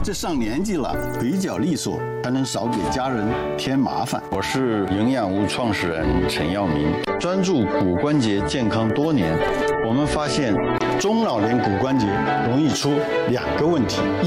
这上年纪了，比较利索，才能少给家人添麻烦。 我是营养屋创始人陈耀明，专注骨关节健康多年。我们发现，中老年骨关节容易出2个问题。